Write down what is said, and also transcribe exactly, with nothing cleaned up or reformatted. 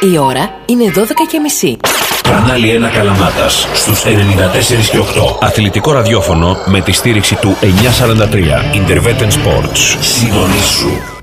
Η ώρα είναι δώδεκα και μισή. Κανάλι ένα Καλαμάτας στους ενενήντα τέσσερα και οκτώ. Αθλητικό ραδιόφωνο με τη στήριξη του εννιακόσια σαράντα τρία. Intervetten Sports. Συντονίσου.